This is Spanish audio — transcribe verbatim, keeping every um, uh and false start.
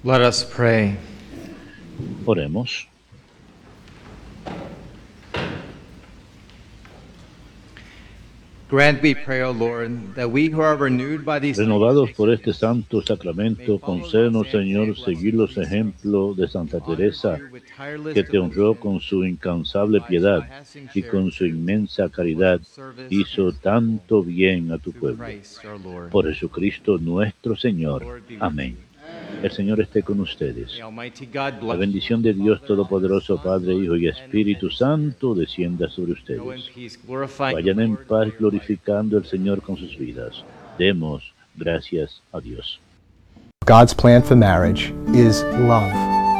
Let us pray. Oremos. Grant, we pray, O Lord, that we who are renewed by these Renovados por este santo sacramento, concédenos, Señor, seguir los ejemplos de Santa Teresa, que te honró con su incansable piedad y con su inmensa caridad hizo tanto bien a tu pueblo. Por Jesucristo nuestro Señor. Amén. El Señor esté con ustedes. La bendición de Dios Todopoderoso, Padre, Hijo y Espíritu Santo, descienda sobre ustedes. Vayan en paz glorificando al Señor con sus vidas. Demos gracias a Dios. God's plan for marriage is love.